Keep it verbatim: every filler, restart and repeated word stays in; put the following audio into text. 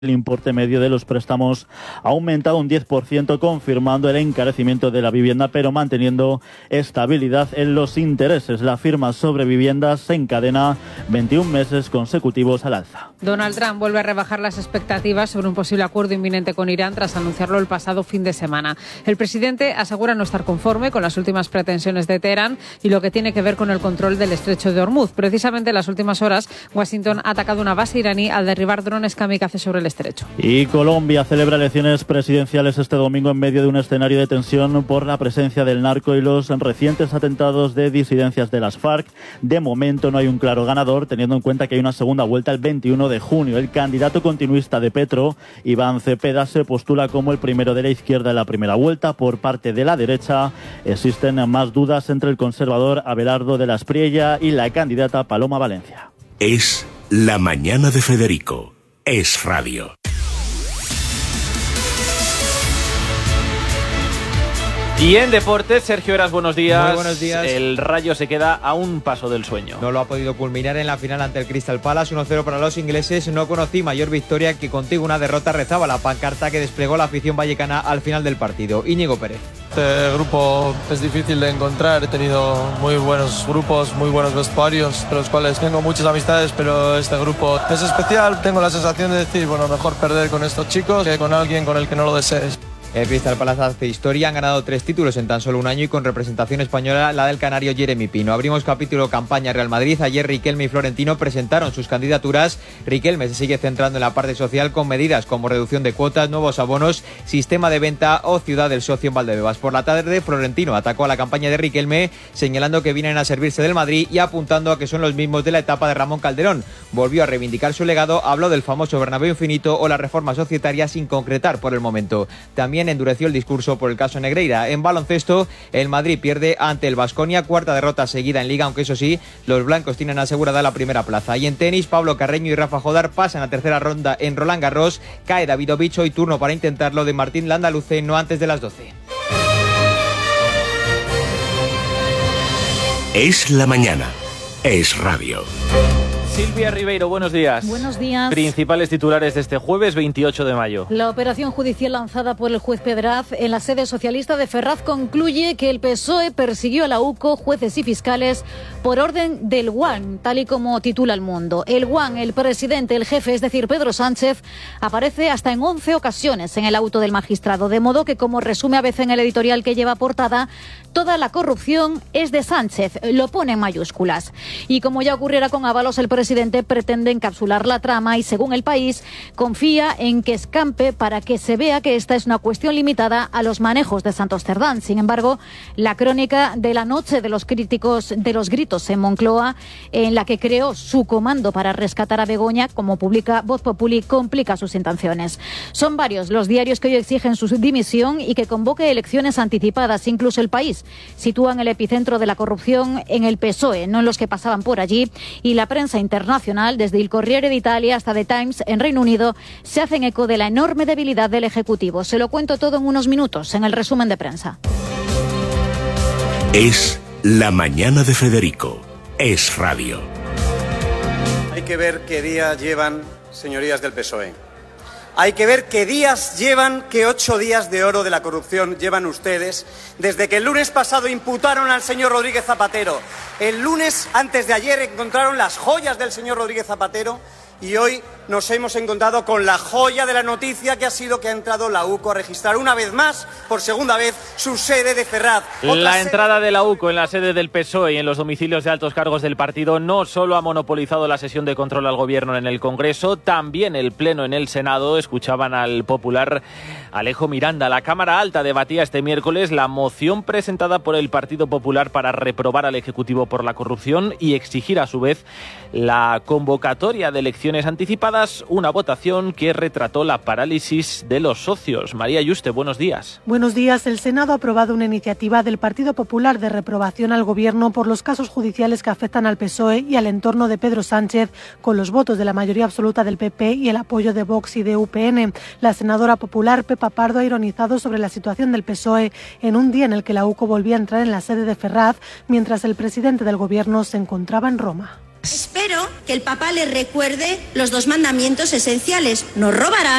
El importe medio de los préstamos ha aumentado un diez por ciento, confirmando el encarecimiento de la vivienda, pero manteniendo estabilidad en los intereses. La firma sobre viviendas se encadena veintiún meses consecutivos al alza. Donald Trump vuelve a rebajar las expectativas sobre un posible acuerdo inminente con Irán tras anunciarlo el pasado fin de semana. El presidente asegura no estar conforme con las últimas pretensiones de Teherán y lo que tiene que ver con el control del estrecho de Hormuz. Precisamente en las últimas horas, Washington ha atacado una base iraní al derribar drones kamikaze sobre el estrecho. Y Colombia celebra elecciones presidenciales este domingo en medio de un escenario de tensión por la presencia del narco y los recientes atentados de disidencias de las FARC. De momento no hay un claro ganador, teniendo en cuenta que hay una segunda vuelta el veintiuno de junio. El candidato continuista de Petro, Iván Cepeda, se postula como el primero de la izquierda en la primera vuelta. Por parte de la derecha existen más dudas entre el conservador Abelardo de la Espriella y la candidata Paloma Valencia. Es la mañana de Federico. Es radio. Y en deportes, Sergio Heras, buenos días. Muy buenos días. El Rayo se queda a un paso del sueño. No lo ha podido culminar en la final ante el Crystal Palace, uno cero para los ingleses. No conocí mayor victoria que contigo una derrota, rezaba la pancarta que desplegó la afición vallecana al final del partido. Íñigo Pérez. Este grupo es difícil de encontrar, he tenido muy buenos grupos, muy buenos vestuarios, de los cuales tengo muchas amistades, pero este grupo es especial. Tengo la sensación de decir, bueno, mejor perder con estos chicos que con alguien con el que no lo desees. El Crystal Palace hace historia, han ganado tres títulos en tan solo un año y con representación española la del canario Jeremy Pino. Abrimos capítulo campaña Real Madrid. Ayer Riquelme y Florentino presentaron sus candidaturas. Riquelme se sigue centrando en la parte social con medidas como reducción de cuotas, nuevos abonos, sistema de venta o ciudad del socio en Valdebebas. Por la tarde, Florentino atacó a la campaña de Riquelme, señalando que vienen a servirse del Madrid y apuntando a que son los mismos de la etapa de Ramón Calderón. Volvió a reivindicar su legado, habló del famoso Bernabéu infinito o la reforma societaria sin concretar por el momento. También endureció el discurso por el caso Negreira. En baloncesto, el Madrid pierde ante el Baskonia, cuarta derrota seguida en Liga, aunque eso sí, los blancos tienen asegurada la primera plaza. Y en tenis, Pablo Carreño y Rafa Jodar pasan a tercera ronda en Roland Garros. Cae Davidovich, hoy turno para intentarlo de Martín Landaluce, no antes de las doce. Es la mañana. Es radio. Silvia Ribeiro, buenos días. Buenos días. Principales titulares de este jueves veintiocho de mayo. La operación judicial lanzada por el juez Pedraz en la sede socialista de Ferraz concluye que el P S O E persiguió a la U C O, jueces y fiscales, por orden del U A N, tal y como titula El Mundo. El U A N, el presidente, el jefe, es decir, Pedro Sánchez, aparece hasta en once ocasiones en el auto del magistrado, de modo que, como resume a veces en el editorial que lleva portada, toda la corrupción es de Sánchez, lo pone en mayúsculas. Y como ya ocurriera con Ábalos, el presidente pretende encapsular la trama y, según El País, confía en que escampe para que se vea que esta es una cuestión limitada a los manejos de Santos Cerdán. Sin embargo, la crónica de la noche de los críticos de los gritos en Moncloa, en la que creó su comando para rescatar a Begoña, como publica Voz Populi, complica sus intenciones. Son varios los diarios que hoy exigen su dimisión y que convoque elecciones anticipadas. Incluso El País sitúan el epicentro de la corrupción en el P S O E, no en los que pasaban por allí, y la prensa internacional, desde el Corriere d'Italia hasta The Times en Reino Unido, se hacen eco de la enorme debilidad del Ejecutivo. Se lo cuento todo en unos minutos, en el resumen de prensa. Es la mañana de Federico. Es radio. Hay que ver qué días llevan, señorías del P S O E. Hay que ver qué días llevan, qué ocho días de oro de la corrupción llevan ustedes, desde que el lunes pasado imputaron al señor Rodríguez Zapatero. El lunes, antes de ayer, encontraron las joyas del señor Rodríguez Zapatero y hoy nos hemos encontrado con la joya de la noticia, que ha sido que ha entrado la U C O a registrar una vez más, por segunda vez, su sede de Ferraz. La entrada de la U C O en la sede del P S O E y en los domicilios de altos cargos del partido no solo ha monopolizado la sesión de control al gobierno en el Congreso, también el pleno en el Senado. Escuchaban al popular Alejo Miranda. La Cámara Alta debatía este miércoles la moción presentada por el Partido Popular para reprobar al Ejecutivo por la corrupción y exigir a su vez la convocatoria de elecciones anticipadas, una votación que retrató la parálisis de los socios. María Yuste, buenos días. Buenos días. El Senado ha aprobado una iniciativa del Partido Popular de reprobación al Gobierno por los casos judiciales que afectan al P S O E y al entorno de Pedro Sánchez, con los votos de la mayoría absoluta del P P y el apoyo de Vox y de U P N. La senadora popular Pepa Pardo ha ironizado sobre la situación del P S O E en un día en el que la U C O volvía a entrar en la sede de Ferraz, mientras el presidente del Gobierno se encontraba en Roma. Espero que el Papa les recuerde los dos mandamientos esenciales: no robarás